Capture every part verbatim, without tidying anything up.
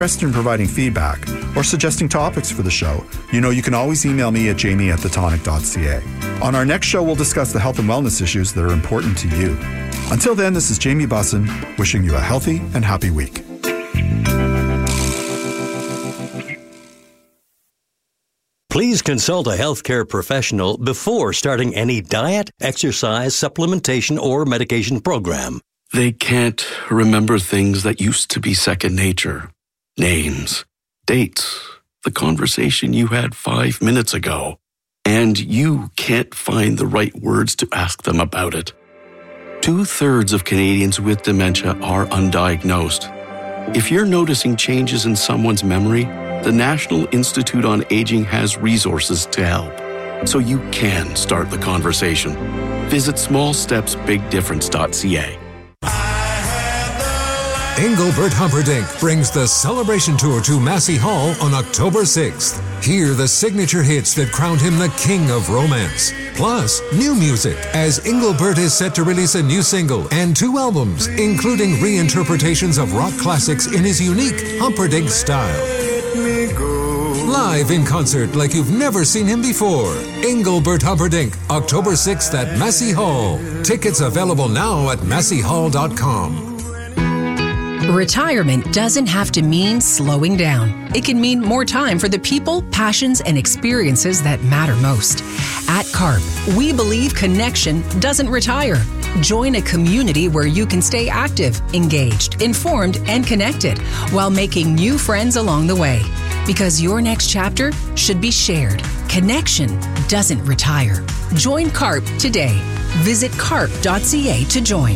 interested in providing feedback or suggesting topics for the show, you know you can always email me at jamie at the tonic dot c a. On our next show, we'll discuss the health and wellness issues that are important to you. Until then, this is Jamie Bussin, wishing you a healthy and happy week. Please consult a healthcare professional before starting any diet, exercise, supplementation, or medication program. They can't remember things that used to be second nature. Names, dates, the conversation you had five minutes ago. And you can't find the right words to ask them about it. Two-thirds of Canadians with dementia are undiagnosed. If you're noticing changes in someone's memory, the National Institute on Aging has resources to help, so you can start the conversation. Visit small steps big difference dot c a. Engelbert Humperdinck brings the Celebration Tour to Massey Hall on October sixth. Hear the signature hits that crowned him the king of romance. Plus, new music, as Engelbert is set to release a new single and two albums, including reinterpretations of rock classics in his unique Humperdinck style. Live in concert like you've never seen him before. Engelbert Humperdinck, October sixth at Massey Hall. Tickets available now at massey hall dot com. Retirement doesn't have to mean slowing down. It can mean more time for the people, passions, and experiences that matter most. At CARP, we believe connection doesn't retire. Join a community where you can stay active, engaged, informed, and connected while making new friends along the way. Because your next chapter should be shared. Connection doesn't retire. Join CARP today. Visit carp dot c a to join.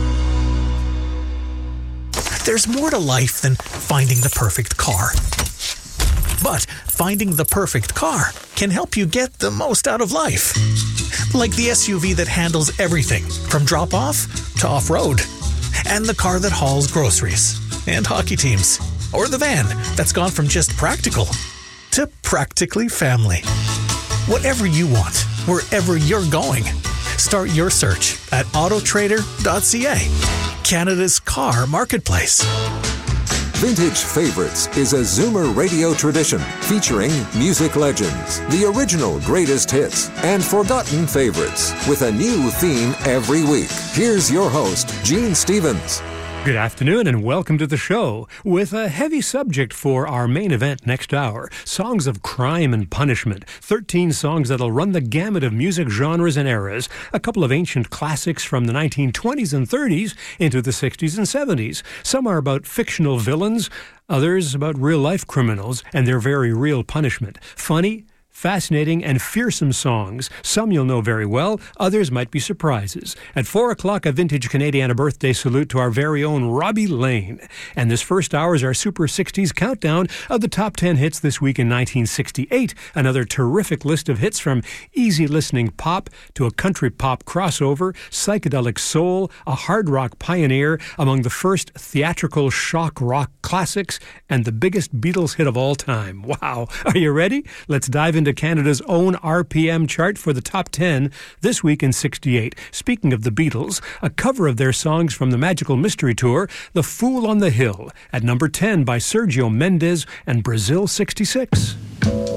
There's more to life than finding the perfect car. But finding the perfect car can help you get the most out of life. Like the S U V that handles everything from drop-off to off-road. And the car that hauls groceries and hockey teams. Or the van that's gone from just practical to practically family. Whatever you want, wherever you're going. Start your search at auto trader dot c a. Canada's car marketplace. Vintage Favorites is a Zoomer radio tradition featuring music legends, the original greatest hits, and forgotten favorites with a new theme every week. Here's your host, Gene Stevens. Good afternoon and welcome to the show with a heavy subject for our main event next hour. Songs of crime and punishment. thirteen songs that'll run the gamut of music genres and eras. A couple of ancient classics from the nineteen twenties and thirties into the sixties and seventies. Some are about fictional villains, others about real-life criminals and their very real punishment. Funny, fascinating and fearsome songs. Some you'll know very well, others might be surprises. At four o'clock, a vintage Canadiana birthday salute to our very own Robbie Lane. And this first hour is our Super sixties countdown of the top ten hits this week in nineteen sixty-eight. Another terrific list of hits from easy listening pop to a country pop crossover, psychedelic soul, a hard rock pioneer, among the first theatrical shock rock classics, and the biggest Beatles hit of all time. Wow. Are you ready? Let's dive into Canada's own R P M chart for the top ten this week in sixty-eight. Speaking of the Beatles, a cover of their songs from the Magical Mystery Tour, The Fool on the Hill, at number ten by Sergio Mendes and Brazil sixty-six.